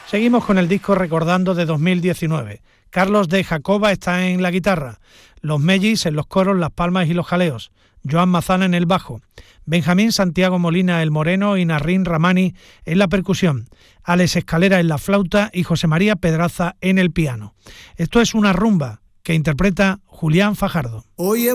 Seguimos con el disco Recordando de 2019. Carlos de Jacoba está en la guitarra, los Mellis en los coros, las palmas y los jaleos, Joan Mazana en el bajo, Benjamín Santiago Molina el moreno y Narrín Ramani en la percusión, Alex Escalera en la flauta y José María Pedraza en el piano. Esto es una rumba que interpreta Julián Fajardo. Oye,